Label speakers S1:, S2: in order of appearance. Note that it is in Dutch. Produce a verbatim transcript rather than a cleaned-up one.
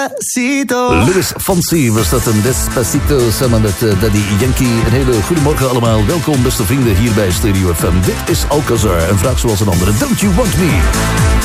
S1: Despacito.
S2: Luis Fonsi was dat, een Despacito samen met uh, Daddy Yankee. Een hele goede morgen allemaal. Welkom beste vrienden hier bij Stereo F M. Dit is Alcazar. Een vraag zoals een andere. Don't you want me?